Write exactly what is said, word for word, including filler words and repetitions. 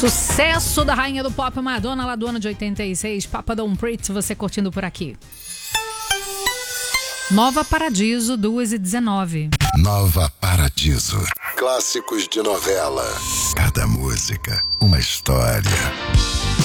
Sucesso da rainha do pop, Madonna, lá do ano de oitenta e seis, Papa Don't Preach, você curtindo por aqui. Nova Paradiso, duas e dezenove. Nova Paradiso. Clássicos de novela. Cada música, uma história.